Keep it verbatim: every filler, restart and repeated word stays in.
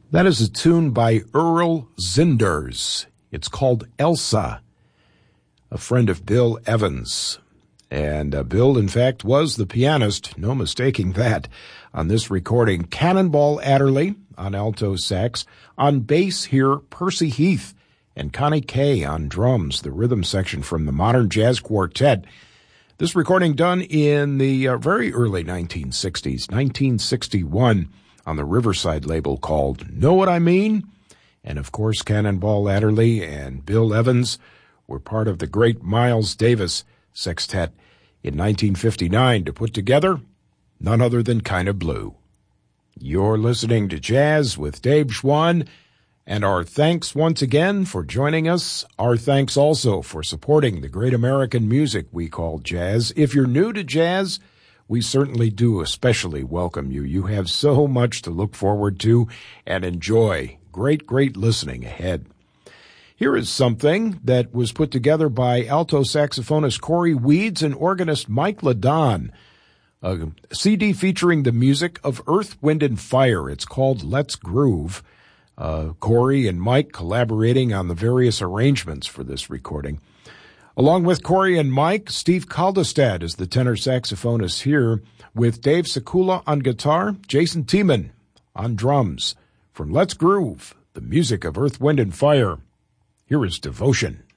That is a tune by Earl Zinders. It's called Elsa, a friend of Bill Evans. And uh, Bill, in fact, was the pianist, no mistaking that, on this recording. Cannonball Adderley on alto sax. On bass here, Percy Heath and Connie Kay on drums, the rhythm section from the Modern Jazz Quartet. This recording done in the uh, very early nineteen sixties, nineteen sixty-one, on the Riverside label called Know What I Mean? And, of course, Cannonball Adderley and Bill Evans were part of the great Miles Davis Sextet in nineteen fifty-nine to put together none other than Kinda Blue. You're listening to Jazz with Dave Schwann, and our thanks once again for joining us. Our thanks also for supporting the great American music we call jazz. If you're new to jazz, we certainly do especially welcome you. You have so much to look forward to and enjoy. Great, great listening ahead. Here is something that was put together by alto saxophonist Corey Weeds and organist Mike Ladon. A C D featuring the music of Earth, Wind, and Fire. It's called Let's Groove. Uh, Corey and Mike collaborating on the various arrangements for this recording. Along with Corey and Mike, Steve Kaldestad is the tenor saxophonist here, with Dave Sekula on guitar, Jason Tiemann on drums. From Let's Groove, the music of Earth, Wind, and Fire, here is Devotion.